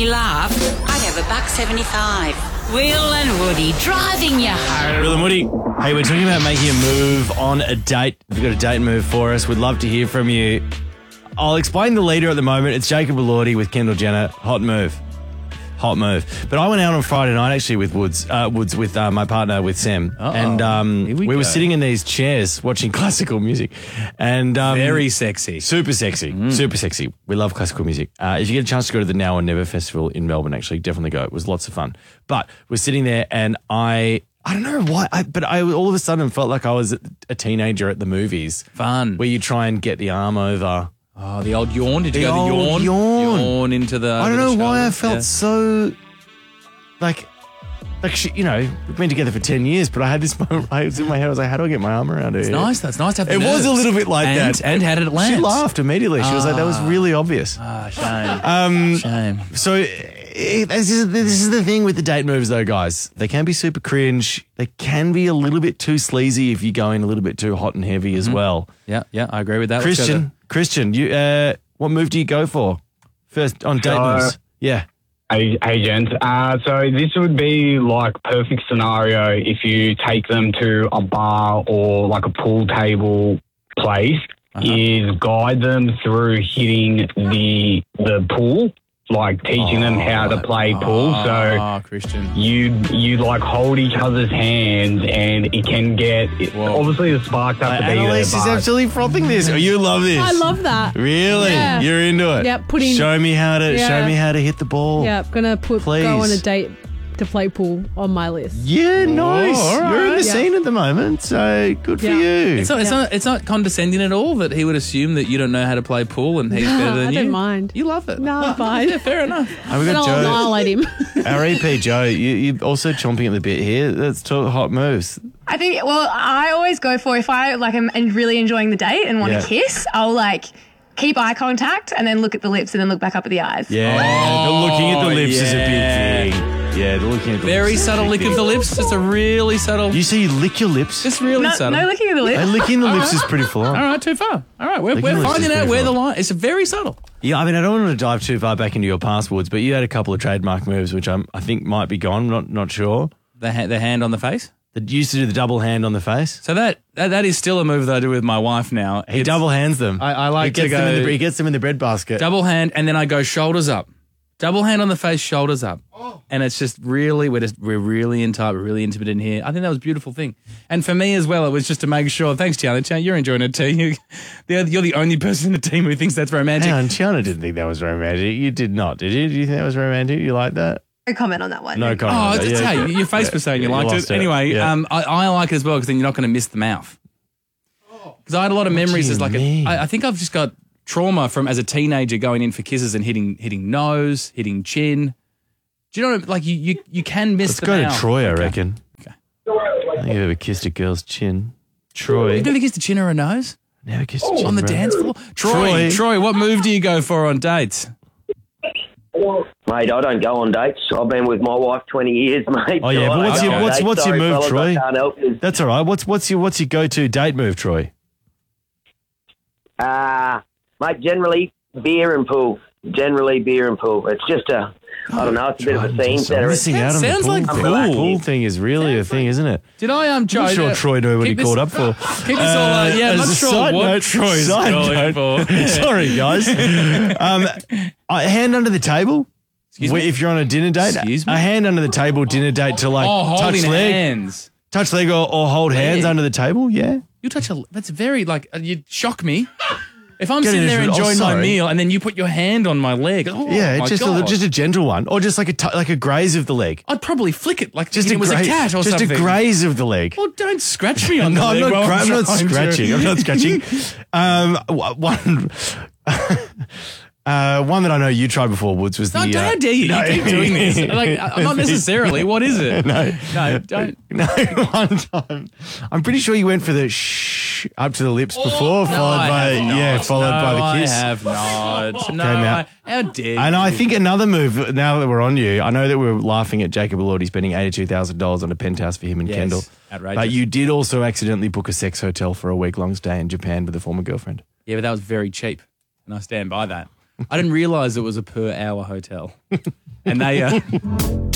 me laugh, I'd have $1.75. Will and Woody driving you home. Will and Woody. Hey, we're talking about making a move on a date. If you've got a date move for us, we'd love to hear from you. I'll explain the leader at the moment. It's Jacob Elordi with Kendall Jenner. Hot move. Hot move. But I went out on Friday night actually with Woods with my partner, with Sam. And we were sitting in these chairs watching classical music. And very sexy. Super sexy. Super sexy. We love classical music. If you get a chance to go to the Now or Never Festival in Melbourne, actually, definitely go. It was lots of fun. But we're sitting there and I don't know why, but I all of a sudden felt like I was a teenager at the movies. Fun. Where you try and get the arm over. Oh, the old yawn. Did you go the yawn? Yawn into the I don't know why I felt so like you know, we've been together for 10 years, but I had this moment, it was in my head, I was like, how do I get my arm around her? It's nice. That's nice to have the It nerves. was a little bit like that. And how did it land? She laughed immediately. She was like, that was really obvious. Shame. Shame. So this is the thing with the date moves though, guys. They can be super cringe. They can be a little bit too sleazy if you go in a little bit too hot and heavy as well. Yeah, I agree with that. Christian, you what move do you go for first on date moves? Yeah. Hey, gents. So this would be like perfect scenario if you take them to a bar or like a pool table place, is guide them through hitting the pool, like teaching them how to play pool. So Christian, you like hold each other's hands, and it can get obviously the sparks have to be there. Annalise is absolutely frothing this. Oh, you love this. I love that. Really? Yeah. You're into it. Yep. Show me how to hit the ball. Yeah, gonna go on a date to play pool on my list. Yeah, nice. all right. You're in the scene at the moment, so good for you. It's not condescending at all that he would assume that you don't know how to play pool and he's better than you. I don't mind. You love it. No, I'm fine. Yeah, fair enough. We've got I'll Joe. annihilate him. Our EP Joe, you're also chomping at the bit here. Let's talk hot moves. I think, I always go for, if I am really enjoying the date and want to kiss, I'll keep eye contact and then look at the lips and then look back up at the eyes. Yeah, the looking at the lips is a big thing. Yeah, the looking at the Very lips. subtle lick of the lips. Just a really subtle. You see, you lick your lips. Just really subtle. No licking of the lips. And licking the lips is pretty full on. All right, too far. All right, we're Licking the lips finding is out pretty where the full. line. It's very subtle. Yeah, I mean, I don't want to dive too far back into your past, Woods, but you had a couple of trademark moves which I think might be gone. Not sure. The hand on the face. That used to do the double hand on the face. So that is still a move that I do with my wife now. He double hands them. I like to go. He gets them in the breadbasket. Double hand, and then I go shoulders up. Double hand on the face, shoulders up. And it's just really, we're really in tight, we're really intimate in here. I think that was a beautiful thing. And for me as well, it was just to make sure, thanks, Tiana. Tiana, you're enjoying it too. You're the only person in the team who thinks that's romantic. Hang on, Tiana didn't think that was romantic. You did not, did you? Did you think that was romantic? You like that? No comment on that one. No comment. Oh, just hey, your face was saying you liked it. Anyway, I like it as well because then you're not going to miss the mouth. Because I had a lot of memories as I think I've just got trauma from as a teenager going in for kisses and hitting nose, hitting chin. Do you know, you can miss the mouth. Let's go to Troy, I reckon. Okay. I think you've ever kissed a girl's chin. Troy. You've never kissed a chin or a nose? Never kissed a chin, on the bro. dance floor? Troy, what move do you go for on dates? Mate, I don't go on dates. I've been with my wife 20 years, mate. Oh yeah, but what's your move, fellas, Troy? I can't help you. That's all right. What's your go-to date move, Troy? Mate, generally beer and pool. It's just I don't know, it's a bit of a scene setter. Missing out on Sounds the like pool. cool. The pool thing is really a thing, isn't it? Did I Joe? I'm not sure Troy knew what he called up for. Keep this all I'm not as a sure side what note, Troy's side going note. for. Sorry, guys. Hand under the table. Excuse me? If you're on a dinner date, Excuse me? a hand under the table dinner date to touch holding leg, hands. touch leg or hold hands under the table. Yeah. You touch that's very you shock me. If I'm Get sitting it, there oh, enjoying my sorry. meal and then you put your hand on my leg, Yeah, my just God. just a gentle one, or just like a graze of the leg. I'd probably flick it Just it was a cat or just something. a graze of the leg. Well, don't scratch me on the No, I'm leg. not, while I'm not trying to- scratching. I'm not scratching. One that I know you tried before, Woods, was No, the. how dare you? no. You keep doing this. Not necessarily. What is it? No, don't. No, one time. I'm pretty sure you went for the shh up to the lips before, followed by the kiss. I have not. No, Came out. how dare you? And I think another move, now that we're on you, I know that we're laughing at Jacob Elordi spending $82,000 on a penthouse for him and Yes, Kendall. outrageous. But you did also accidentally book a sex hotel for a week-long stay in Japan with a former girlfriend. Yeah, but that was very cheap, and I stand by that. I didn't realise it was a per-hour hotel. and they